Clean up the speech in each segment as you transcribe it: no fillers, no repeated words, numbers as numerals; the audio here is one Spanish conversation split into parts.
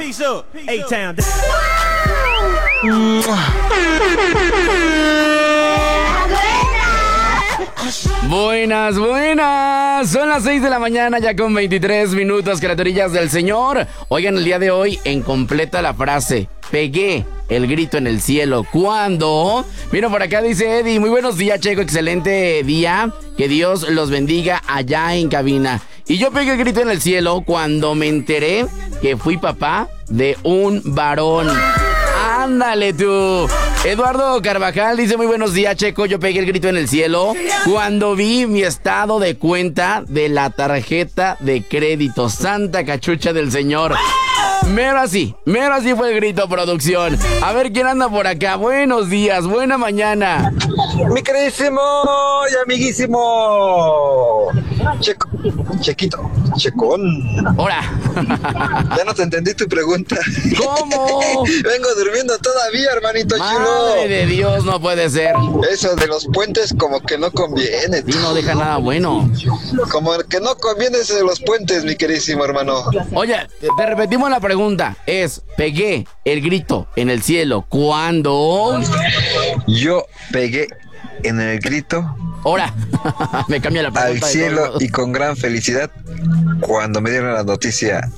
Peace up, A-Town. Buenas, buenas. Son las 6 de la mañana ya con 23 minutos, criaturillas del Señor. Oigan, el día de hoy en completa la frase: pegué el grito en el cielo. ¿Cuándo? Mira, por acá dice Eddie: muy buenos días, Checo, excelente día. Que Dios los bendiga allá en cabina. Y yo pegué el grito en el cielo cuando me enteré que fui papá de un varón. ¡Ándale tú! Eduardo Carvajal dice: muy buenos días, Checo, yo pegué el grito en el cielo cuando vi mi estado de cuenta de la tarjeta de crédito. Santa cachucha del Señor. Mero así fue el grito, producción. A ver quién anda por acá. Buenos días, buena mañana. Mi queridísimo y amiguísimo Chequito, Checón. Hola. Ya no te entendí tu pregunta. ¿Cómo? Vengo durmiendo todavía, hermanito chulo. Madre de Dios, no puede ser. Eso de los puentes como que no conviene. Y no deja nada bueno. Como que no conviene eso de los puentes, mi queridísimo hermano. Oye, te repetimos la pregunta. Es: pegué el grito en el cielo ¿cuándo? Yo pegué en el grito. Ahora, me cambia la pregunta. Al cielo y con gran felicidad cuando me dieron la noticia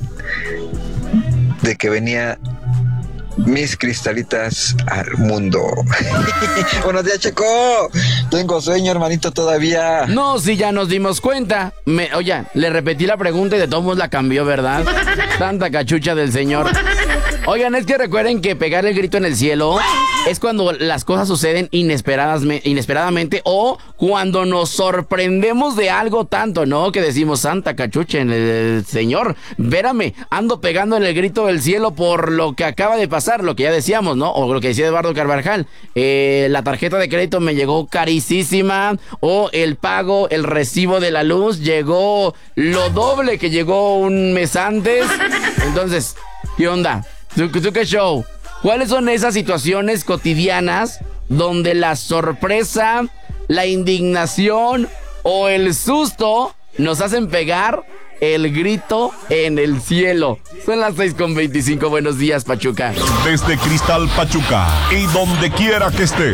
de que venía mis cristalitas al mundo. Buenos días, Checo. Tengo sueño, hermanito, todavía. No, sí, ya nos dimos cuenta. Oye, le repetí la pregunta y de todos modos la cambió, ¿verdad? Tanta cachucha del Señor. Oigan, es que recuerden que pegar el grito en el cielo es cuando las cosas suceden inesperadamente o cuando nos sorprendemos de algo tanto, ¿no? Que decimos: santa cachucha en el Señor. Vérame, ando pegando en el grito del cielo por lo que acaba de pasar, lo que ya decíamos, ¿no? O lo que decía Eduardo Carvajal. La tarjeta de crédito me llegó carísima, o el pago, el recibo de la luz llegó lo doble que llegó un mes antes. Entonces, ¿qué onda? ¿Tú qué show? ¿Cuáles son esas situaciones cotidianas donde la sorpresa, la indignación o el susto nos hacen pegar el grito en el cielo? Son las 6:25. Buenos días, Pachuca. Desde Cristal Pachuca y donde quiera que estés.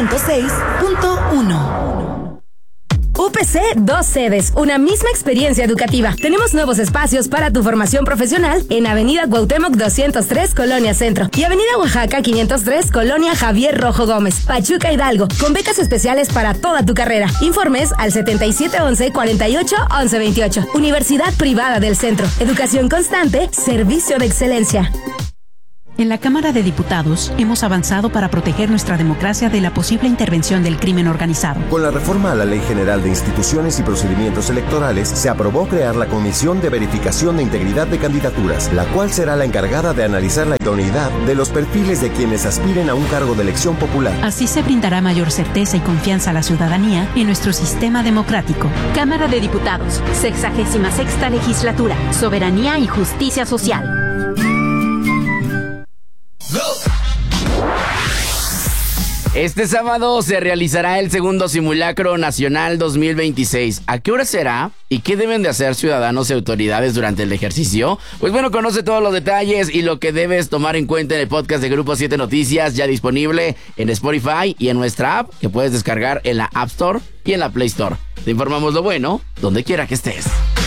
106.1. UPC, 2 sedes, una misma experiencia educativa. Tenemos nuevos espacios para tu formación profesional en Avenida Cuauhtémoc 203, Colonia Centro, y Avenida Oaxaca 503, Colonia Javier Rojo Gómez, Pachuca Hidalgo, con becas especiales para toda tu carrera. Informes al 7711-481128. Universidad Privada del Centro. Educación constante, servicio de excelencia. En la Cámara de Diputados hemos avanzado para proteger nuestra democracia de la posible intervención del crimen organizado. Con la reforma a la Ley General de Instituciones y Procedimientos Electorales, se aprobó crear la Comisión de Verificación de Integridad de Candidaturas, la cual será la encargada de analizar la idoneidad de los perfiles de quienes aspiren a un cargo de elección popular. Así se brindará mayor certeza y confianza a la ciudadanía en nuestro sistema democrático. Cámara de Diputados, 66ª Legislatura, Soberanía y Justicia Social. Este sábado se realizará el segundo Simulacro Nacional 2026. ¿A qué hora será? ¿Y qué deben de hacer ciudadanos y autoridades durante el ejercicio? Pues bueno, conoce todos los detalles y lo que debes tomar en cuenta en el podcast de Grupo 7 Noticias, ya disponible en Spotify y en nuestra app, que puedes descargar en la App Store y en la Play Store. Te informamos lo bueno, donde quiera que estés.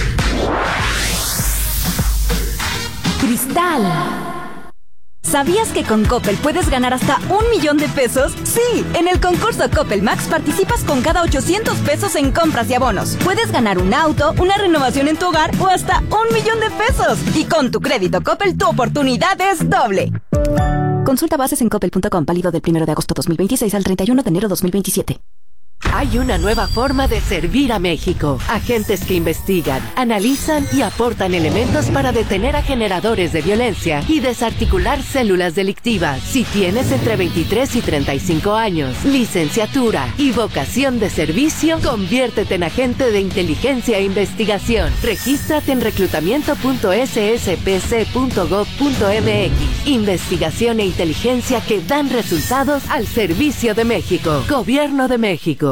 Cristal. ¿Sabías que con Coppel puedes ganar hasta 1,000,000 de pesos? Sí, en el concurso Coppel Max participas con cada 800 pesos en compras y abonos. Puedes ganar un auto, una renovación en tu hogar o hasta 1,000,000 de pesos. Y con tu crédito Coppel, tu oportunidad es doble. Consulta bases en coppel.com, válido del 1 de agosto 2026 al 31 de enero 2027. Hay una nueva forma de servir a México. Agentes que investigan, analizan y aportan elementos para detener a generadores de violencia y desarticular células delictivas. Si tienes entre 23 y 35 años, licenciatura y vocación de servicio, conviértete en agente de inteligencia e investigación. Regístrate en reclutamiento.sspc.gov.mx. Investigación e inteligencia que dan resultados al servicio de México. Gobierno de México.